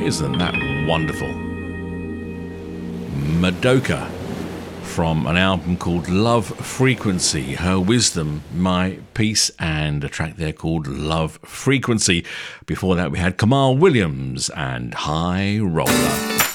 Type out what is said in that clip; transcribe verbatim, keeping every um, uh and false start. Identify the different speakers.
Speaker 1: Isn't that wonderful? Madoka from an album called Love Frequency, Her Wisdom, My Peace, and a track there called Love Frequency. Before that we had Kamal Williams and High Roller.